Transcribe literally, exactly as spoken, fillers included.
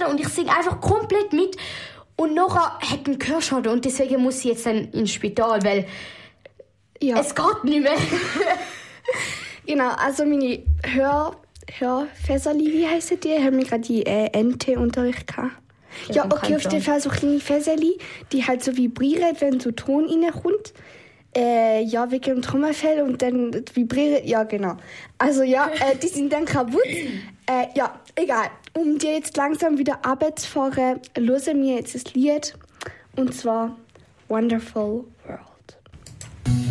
und ich singe einfach komplett mit. Und nachher hat ein Gehörschaden und deswegen muss ich jetzt dann ins Spital, weil ja. es geht nicht mehr. Genau, also meine Hör... Hörfäserli, wie heisst die? Haben wir gerade die äh, Ente-Unterricht gehabt. Ja, ja okay, auf jeden Fall so kleine Fäserli, die halt so vibrieren, wenn so Ton reinkommt. Äh, ja, wegen dem Trommelfell und dann vibrieren, ja genau. Also ja, äh, die sind dann kaputt. Äh, ja, egal. Um dir jetzt langsam wieder runterzufahren, hören wir jetzt das Lied. Und zwar Wonderful